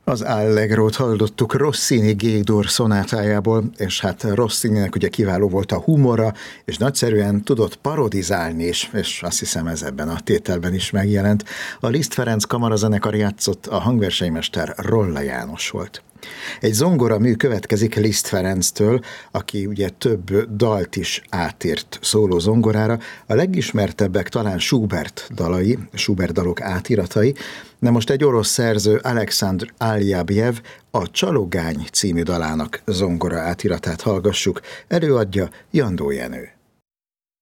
Az Allegrót hallottuk Rossini G-dur szonátájából, és hát Rossininek ugye kiváló volt a humora, és nagyszerűen tudott parodizálni is, és azt hiszem ez ebben a tételben is megjelent. A Liszt Ferenc kamarazenekar játszott, a hangversenymester Rolla János volt. Egy zongora mű következik Liszt Ferenctől, aki ugye több dalt is átírt szóló zongorára. A legismertebbek talán Schubert dalai, Schubert dalok átiratai, de most egy orosz szerző, Alexandr Aljabjev a Csalogány című dalának zongora átiratát hallgassuk. Előadja Jandó Jenő.